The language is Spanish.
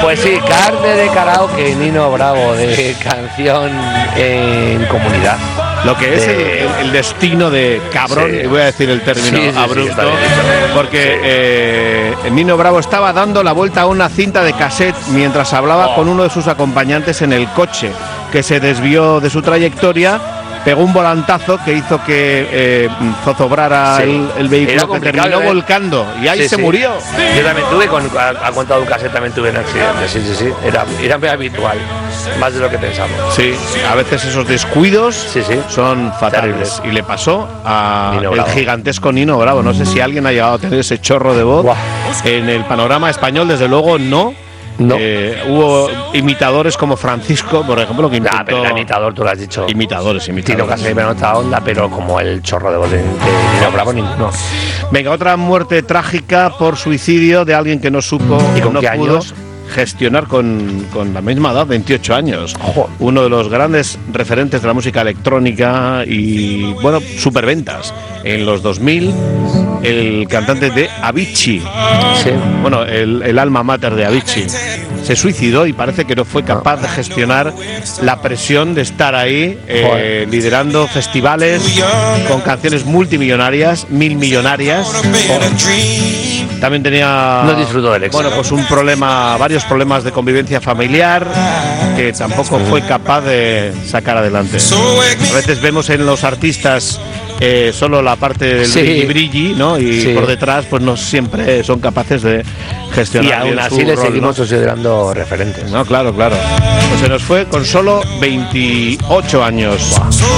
Pues sí, carne de karaoke, Nino Bravo, de canción en comunidad. Lo que es el destino de cabrón, y voy a decir el término abrupto, porque Nino Bravo estaba dando la vuelta a una cinta de cassette mientras hablaba con uno de sus acompañantes en el coche, que se desvió de su trayectoria, pegó un volantazo que hizo que zozobrara el vehículo, que terminó volcando, y ahí se murió. Yo también tuve, ha contado un cassette, también tuve un accidente, sí. Era muy habitual, más de lo que pensamos. Sí, a veces esos descuidos son fatales. Terribles. Y le pasó a el gigantesco Nino Bravo. No sé si alguien ha llegado a tener ese chorro de voz. En el panorama español, desde luego, no. Hubo imitadores como Francisco, por ejemplo, que intentó... pero era imitador, tú lo has dicho. Imitadores. Tino Casey me nota onda, pero como el chorro de voz de Nino Bravo, ninguno. Venga, otra muerte trágica por suicidio de alguien que no supo y no pudo gestionar con la misma edad, 28 años. Ojo. Uno de los grandes referentes de la música electrónica y, bueno, superventas. En los 2000, el cantante de Avicii, bueno, el alma mater de Avicii, se suicidó y parece que no fue capaz de gestionar la presión de estar ahí liderando festivales con canciones multimillonarias, milmillonarias. También tenía, no disfrutó del éxito. Bueno, pues varios problemas de convivencia familiar que tampoco fue capaz de sacar adelante. A veces vemos en los artistas solo la parte del brilli, ¿no? Y por detrás, pues no siempre son capaces de gestionar. Y aún así le seguimos considerando referentes. No, claro. Pues se nos fue con solo 28 años.